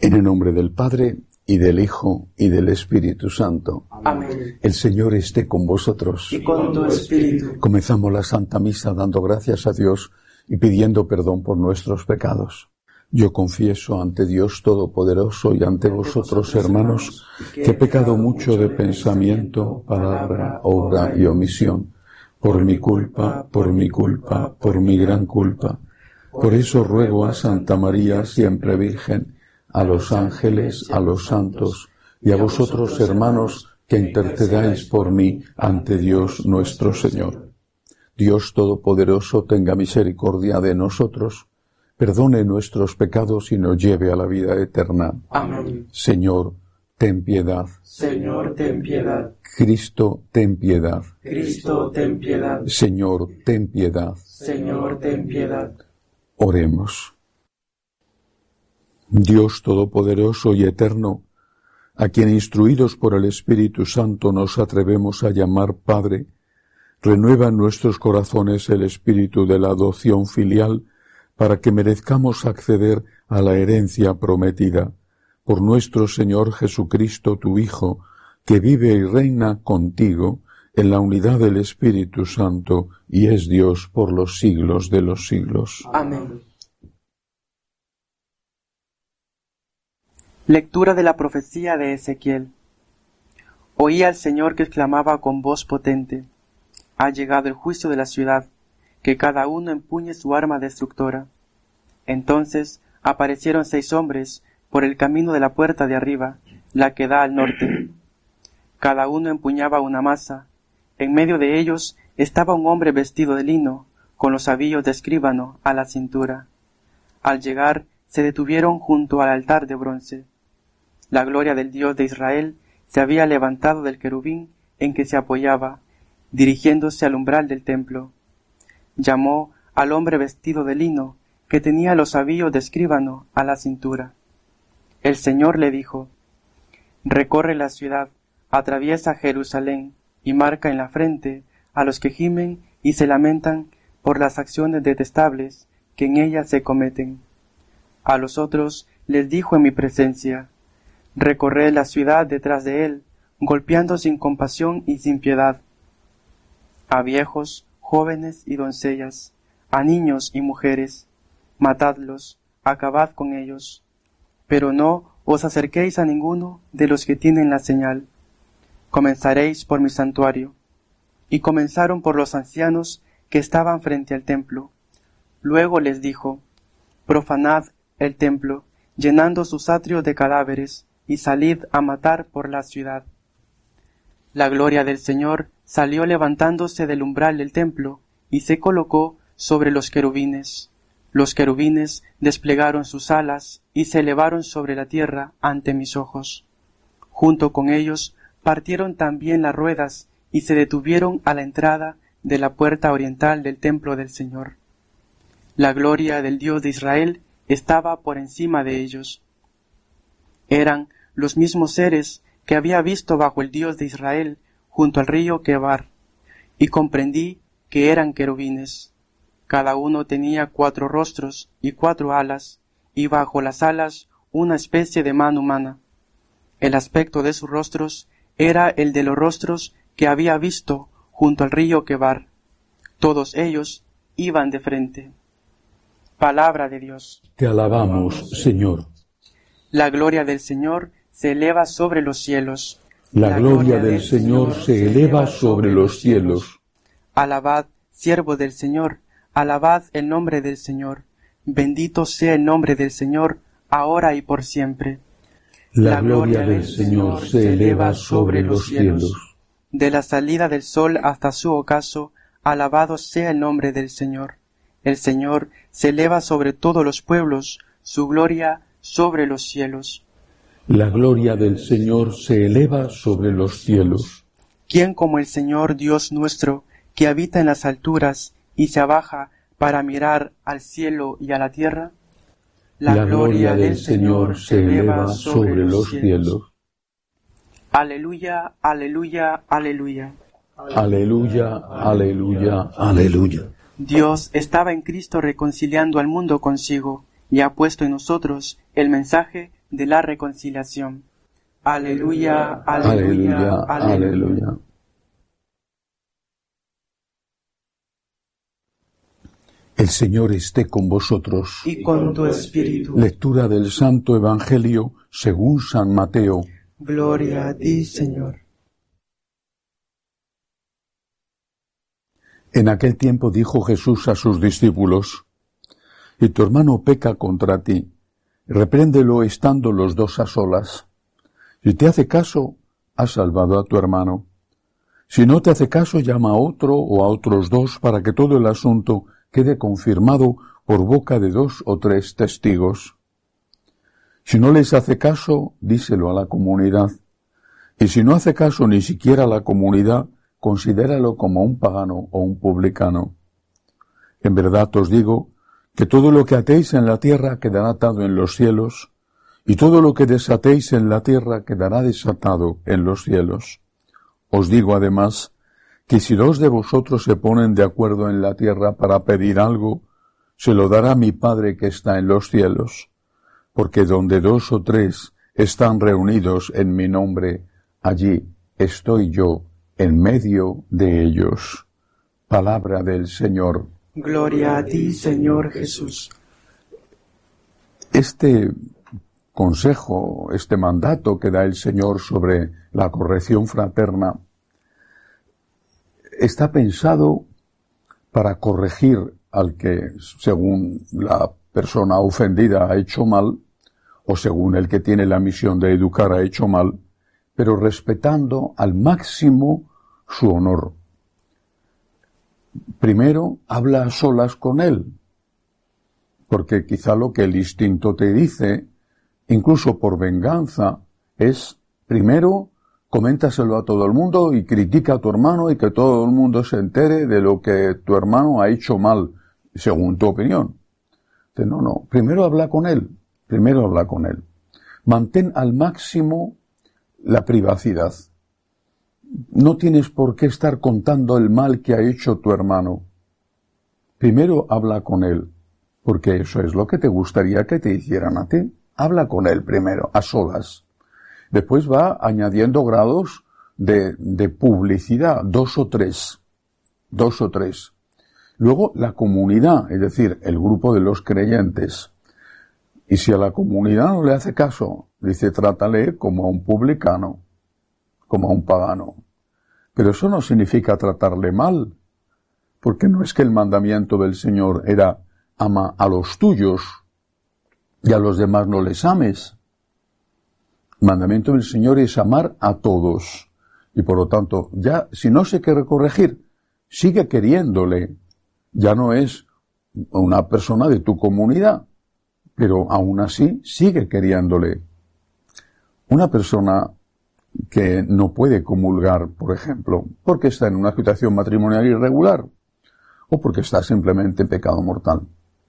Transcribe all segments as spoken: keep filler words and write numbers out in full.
En el nombre del Padre, y del Hijo, y del Espíritu Santo. Amén. El Señor esté con vosotros. Y con tu espíritu. Comenzamos la Santa Misa dando gracias a Dios y pidiendo perdón por nuestros pecados. Yo confieso ante Dios Todopoderoso y ante vosotros, hermanos, que he pecado mucho de pensamiento, palabra, obra y omisión. Por mi culpa, por mi culpa, por mi gran culpa. Por eso ruego a Santa María, siempre Virgen, a los ángeles, a los santos, y a vosotros, hermanos, que intercedáis por mí ante Dios nuestro Señor. Dios Todopoderoso tenga misericordia de nosotros, perdone nuestros pecados y nos lleve a la vida eterna. Amén. Señor, ten piedad. Señor, ten piedad. Cristo, ten piedad. Cristo, ten piedad. Señor, ten piedad. Señor, ten piedad. Oremos. Dios Todopoderoso y Eterno, a quien instruidos por el Espíritu Santo nos atrevemos a llamar Padre, renueva en nuestros corazones el espíritu de la adopción filial para que merezcamos acceder a la herencia prometida. Por nuestro Señor Jesucristo, tu Hijo, que vive y reina contigo en la unidad del Espíritu Santo y es Dios por los siglos de los siglos. Amén. Lectura de la profecía de Ezequiel. Oí al Señor que exclamaba con voz potente: ha llegado el juicio de la ciudad, que cada uno empuñe su arma destructora. Entonces aparecieron seis hombres por el camino de la puerta de arriba, la que da al norte. Cada uno empuñaba una maza. En medio de ellos estaba un hombre vestido de lino, con los sabillos de escribano a la cintura. Al llegar, se detuvieron junto al altar de bronce. La gloria del Dios de Israel se había levantado del querubín en que se apoyaba, dirigiéndose al umbral del templo. Llamó al hombre vestido de lino, que tenía los sabillos de escribano a la cintura. El Señor le dijo: recorre la ciudad, atraviesa Jerusalén, y marca en la frente a los que gimen y se lamentan por las acciones detestables que en ella se cometen. A los otros les dijo en mi presencia: recorred la ciudad detrás de él, golpeando sin compasión y sin piedad. A viejos, jóvenes y doncellas, a niños y mujeres, matadlos, acabad con ellos. Pero no os acerquéis a ninguno de los que tienen la señal. Comenzaréis por mi santuario. Y comenzaron por los ancianos que estaban frente al templo. Luego les dijo: profanad el templo, llenando sus atrios de cadáveres, y salid a matar por la ciudad. La gloria del Señor salió levantándose del umbral del templo, y se colocó sobre los querubines. Los querubines desplegaron sus alas, y se elevaron sobre la tierra ante mis ojos. Junto con ellos partieron también las ruedas, y se detuvieron a la entrada de la puerta oriental del templo del Señor. La gloria del Dios de Israel estaba por encima de ellos. Eran los mismos seres que había visto bajo el Dios de Israel junto al río Quebar, y comprendí que eran querubines. Cada uno tenía cuatro rostros y cuatro alas, y bajo las alas una especie de mano humana. El aspecto de sus rostros era el de los rostros que había visto junto al río Quebar. Todos ellos iban de frente. Palabra de Dios. Te alabamos, Señor. La gloria del Señor se eleva sobre los cielos. La gloria del Señor se eleva sobre los cielos. Alabad, siervos del Señor, alabad el nombre del Señor. Bendito sea el nombre del Señor, ahora y por siempre. La gloria del Señor se eleva sobre los cielos. De la salida del sol hasta su ocaso, alabado sea el nombre del Señor. El Señor se eleva sobre todos los pueblos, su gloria sobre los cielos. La gloria del Señor se eleva sobre los cielos. ¿Quién como el Señor Dios nuestro, que habita en las alturas y se abaja para mirar al cielo y a la tierra? La, la gloria del Señor se eleva sobre los cielos. Aleluya, aleluya, aleluya. Aleluya, aleluya, aleluya. Dios estaba en Cristo reconciliando al mundo consigo y ha puesto en nosotros el mensaje de la reconciliación. Aleluya, Aleluya, aleluya, aleluya. aleluya. El Señor esté con vosotros. Y con tu espíritu. Lectura del Santo Evangelio según San Mateo. Gloria a ti, Señor. En aquel tiempo dijo Jesús a sus discípulos: Si tu hermano peca contra ti, repréndelo estando los dos a solas. Si te hace caso, has salvado a tu hermano. Si no te hace caso, llama a otro o a otros dos para que todo el asunto quede confirmado por boca de dos o tres testigos. Si no les hace caso, díselo a la comunidad. Y si no hace caso ni siquiera a la comunidad, considéralo como un pagano o un publicano. En verdad os digo que todo lo que atéis en la tierra quedará atado en los cielos, y todo lo que desatéis en la tierra quedará desatado en los cielos. Os digo además que si dos de vosotros se ponen de acuerdo en la tierra para pedir algo, se lo dará mi Padre que está en los cielos, porque donde dos o tres están reunidos en mi nombre, allí estoy yo en medio de ellos. Palabra del Señor. Gloria a ti, Señor Jesús. Este consejo, este mandato que da el Señor sobre la corrección fraterna, está pensado para corregir al que, según la persona ofendida, ha hecho mal, o según el que tiene la misión de educar ha hecho mal, pero respetando al máximo su honor. Primero, habla a solas con él, porque quizá lo que el instinto te dice, incluso por venganza, es, primero, coméntaselo a todo el mundo y critica a tu hermano y que todo el mundo se entere de lo que tu hermano ha hecho mal, según tu opinión. Entonces, no, no, primero habla con él, primero habla con él. Mantén al máximo la privacidad. No tienes por qué estar contando el mal que ha hecho tu hermano. Primero habla con él, porque eso es lo que te gustaría que te hicieran a ti. Habla con él primero, a solas. Después va añadiendo grados de, de publicidad, dos o tres. Dos o tres. Luego la comunidad, es decir, el grupo de los creyentes. Y si a la comunidad no le hace caso, dice, trátale como a un publicano, como a un pagano. Pero eso no significa tratarle mal, porque no es que el mandamiento del Señor era ama a los tuyos y a los demás no les ames. El mandamiento del Señor es amar a todos. Y por lo tanto, ya si no se quiere corregir, sigue queriéndole. Ya no es una persona de tu comunidad, pero aún así sigue queriéndole. Una persona que no puede comulgar, por ejemplo, porque está en una situación matrimonial irregular, o porque está simplemente en pecado mortal,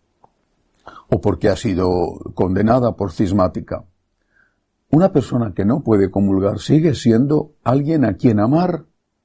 o porque ha sido condenada por cismática. Una persona que no puede comulgar sigue siendo alguien a quien amar.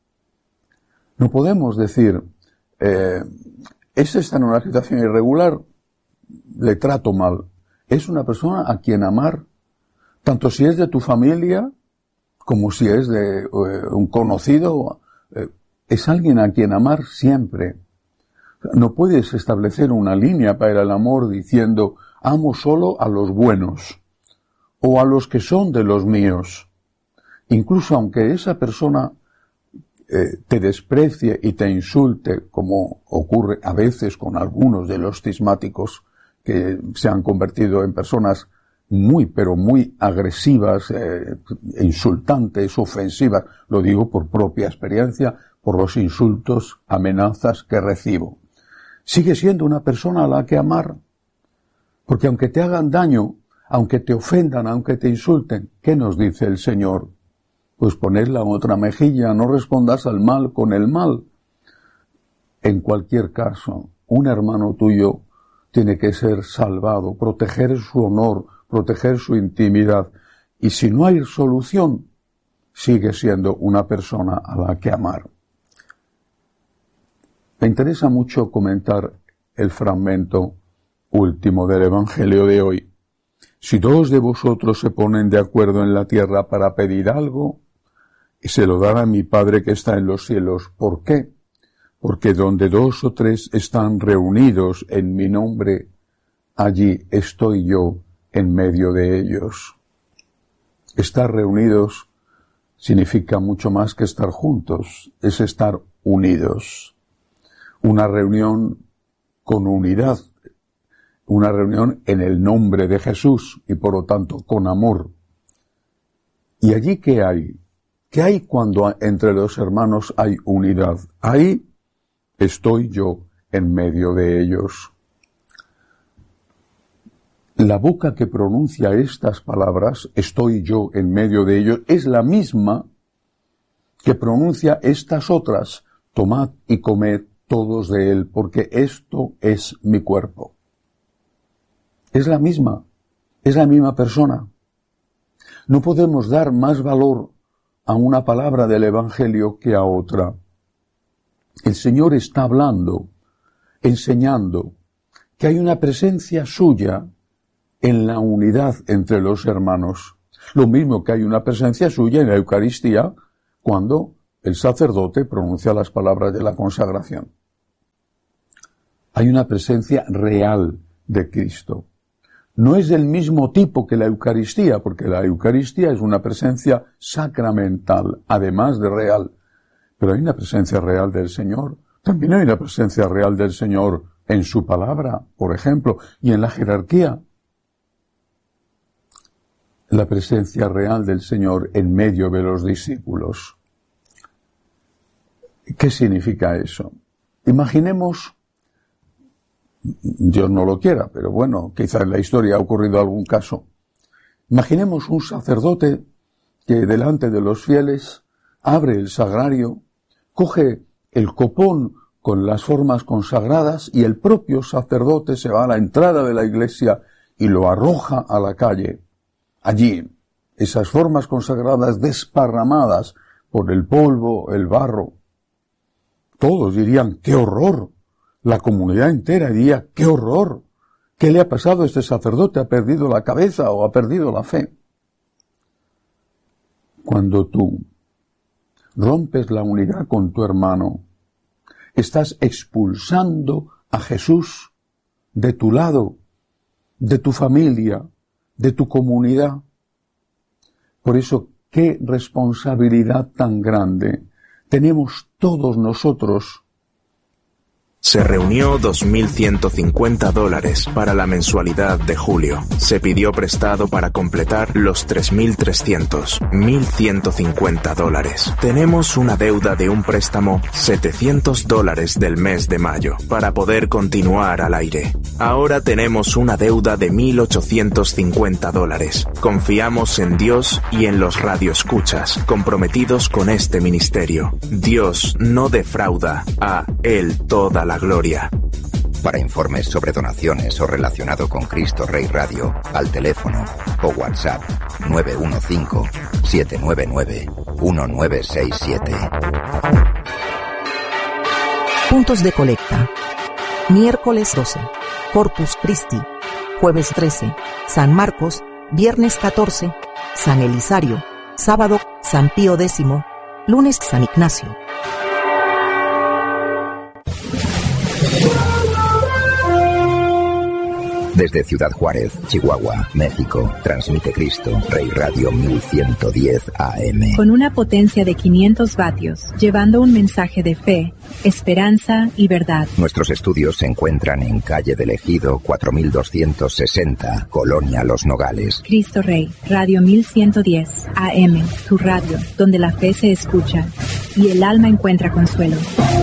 No podemos decir, eh, ese está en una situación irregular, le trato mal. Es una persona a quien amar, tanto si es de tu familia, como si es de eh, un conocido, eh, es alguien a quien amar siempre. No puedes establecer una línea para el amor diciendo, amo solo a los buenos, o a los que son de los míos. Incluso aunque esa persona eh, te desprecie y te insulte, como ocurre a veces con algunos de los cismáticos que se han convertido en personas muy, pero muy agresivas, eh, insultantes, ofensivas. Lo digo por propia experiencia, por los insultos, amenazas que recibo. Sigue siendo una persona a la que amar, porque aunque te hagan daño, aunque te ofendan, aunque te insulten, ¿qué nos dice el Señor? Pues poner la otra mejilla, no respondas al mal con el mal. En cualquier caso, un hermano tuyo tiene que ser salvado, proteger su honor, proteger su intimidad. Y si no hay solución, sigue siendo una persona a la que amar. Me interesa mucho comentar el fragmento último del Evangelio de hoy. Si dos de vosotros se ponen de acuerdo en la tierra para pedir algo, se lo dará mi Padre que está en los cielos. ¿Por qué? Porque donde dos o tres están reunidos en mi nombre, allí estoy yo en medio de ellos. Estar reunidos significa mucho más que estar juntos, es estar unidos. Una reunión con unidad, una reunión en el nombre de Jesús y por lo tanto con amor. ¿Y allí qué hay? ¿Qué hay cuando entre los hermanos hay unidad? Ahí estoy yo en medio de ellos. La boca que pronuncia estas palabras, estoy yo en medio de ellos, es la misma que pronuncia estas otras, tomad y comed todos de él, porque esto es mi cuerpo. Es la misma, es la misma persona. No podemos dar más valor a una palabra del Evangelio que a otra. El Señor está hablando, enseñando que hay una presencia suya en la unidad entre los hermanos. Lo mismo que hay una presencia suya en la Eucaristía cuando el sacerdote pronuncia las palabras de la consagración. Hay una presencia real de Cristo. No es del mismo tipo que la Eucaristía, porque la Eucaristía es una presencia sacramental, además de real. Pero hay una presencia real del Señor. También hay una presencia real del Señor en su palabra, por ejemplo, y en la jerarquía. La presencia real del Señor en medio de los discípulos. ¿Qué significa eso? Imaginemos, Dios no lo quiera, pero bueno, quizá en la historia ha ocurrido algún caso. Imaginemos un sacerdote que delante de los fieles abre el sagrario, coge el copón con las formas consagradas y el propio sacerdote se va a la entrada de la iglesia y lo arroja a la calle. Allí, esas formas consagradas desparramadas por el polvo, el barro. Todos dirían, ¡qué horror! La comunidad entera diría, ¡qué horror! ¿Qué le ha pasado a este sacerdote? ¿Ha perdido la cabeza o ha perdido la fe? Cuando tú rompes la unidad con tu hermano, estás expulsando a Jesús de tu lado, de tu familia, de tu comunidad. Por eso, qué responsabilidad tan grande tenemos todos nosotros. Se reunió dos mil ciento cincuenta dólares para la mensualidad de julio. Se pidió prestado para completar los tres mil trescientos. mil ciento cincuenta dólares. Tenemos una deuda de un préstamo setecientos dólares del mes de mayo para poder continuar al aire. Ahora tenemos una deuda de mil ochocientos cincuenta dólares. Confiamos en Dios y en los radioescuchas comprometidos con este ministerio. Dios no defrauda, a Él toda la gloria. Para informes sobre donaciones o relacionado con Cristo Rey Radio, al teléfono o WhatsApp nueve uno cinco, siete nueve nueve, uno nueve seis siete. Puntos de colecta. Miércoles doce, Corpus Christi. Jueves trece, San Marcos. Viernes catorce, San Elisario. Sábado, San Pío X. Lunes, San Ignacio. Desde Ciudad Juárez, Chihuahua, México, transmite Cristo Rey Radio mil ciento diez A M. Con una potencia de quinientos vatios, llevando un mensaje de fe, esperanza y verdad. Nuestros estudios se encuentran en calle del Ejido cuatro mil doscientos sesenta, Colonia Los Nogales. Cristo Rey, Radio mil ciento diez A M, tu radio, donde la fe se escucha y el alma encuentra consuelo.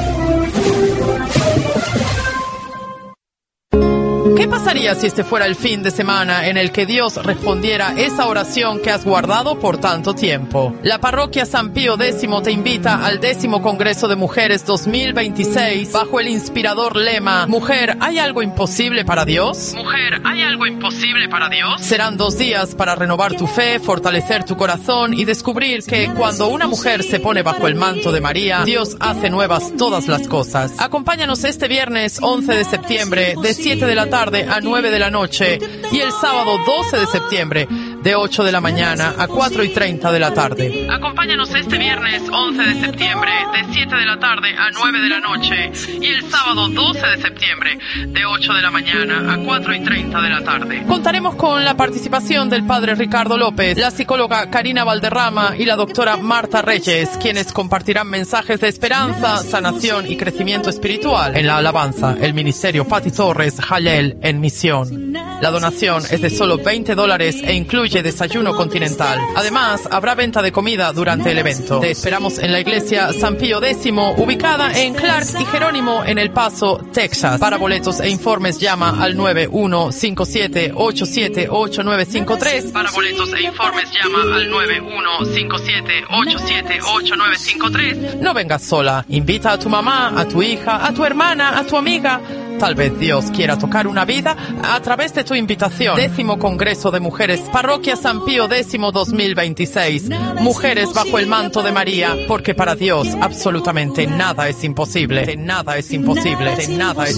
¿Qué pasaría si este fuera el fin de semana en el que Dios respondiera esa oración que has guardado por tanto tiempo? La parroquia San Pío X te invita al décimo Congreso de Mujeres dos mil veintiséis bajo el inspirador lema ¿Mujer, hay algo imposible para Dios? ¿Mujer, hay algo imposible para Dios? Serán dos días para renovar tu fe, fortalecer tu corazón y descubrir que cuando una mujer se pone bajo el manto de María, Dios hace nuevas todas las cosas. Acompáñanos este viernes once de septiembre de siete de la tarde a a nueve de la noche y el sábado doce de septiembre de ocho de la mañana a cuatro y treinta de la tarde. Acompáñanos este viernes once de septiembre de siete de la tarde a nueve de la noche y el sábado doce de septiembre de ocho de la mañana a cuatro y treinta de la tarde. Contaremos con la participación del padre Ricardo López, la psicóloga Karina Valderrama y la doctora Marta Reyes, quienes compartirán mensajes de esperanza, sanación y crecimiento espiritual. En la alabanza, el ministerio Pati Torres, Jalel en misión. La donación es de solo veinte dólares e incluye desayuno continental. Además, habrá venta de comida durante el evento. Te esperamos en la iglesia San Pío X, ubicada en Clark y Jerónimo en El Paso, Texas. Para boletos e informes llama al nueve uno cinco siete ocho siete ocho nueve cinco tres. Para boletos e informes llama al nueve uno cinco siete ocho siete ocho nueve cinco tres. No vengas sola. Invita a tu mamá, a tu hija, a tu hermana, a tu amiga. Tal vez Dios quiera tocar una vida a través de tu invitación. Décimo Congreso de Mujeres, Parroquia San Pío X dos mil veintiséis. Mujeres bajo el manto de María, porque para Dios absolutamente nada es imposible. De nada es imposible. De nada es